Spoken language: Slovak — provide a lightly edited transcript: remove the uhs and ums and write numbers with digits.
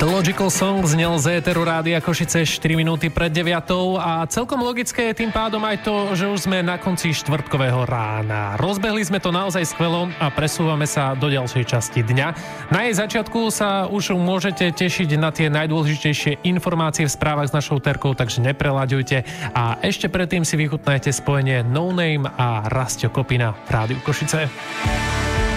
The Logical Song znel z éteru Rádia Košice 4 minúty pred 9 a celkom logické je tým pádom aj to, že už sme na konci štvrtkového rána. Rozbehli sme to naozaj skvelo a presúvame sa do ďalšej časti dňa. Na jej začiatku sa už môžete tešiť na tie najdôležitejšie informácie v správach s našou Terkou, takže nepreľaďujte a ešte predtým si vychutnajte spojenie No Name a Rastio Kopina v Rádiu Košice.